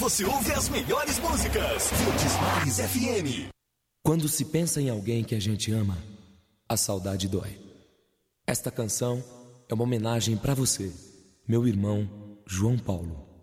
você ouve as melhores músicas. Verdes Mares FM. Quando se pensa em alguém que a gente ama, a saudade dói. Esta canção é uma homenagem pra você, meu irmão João Paulo.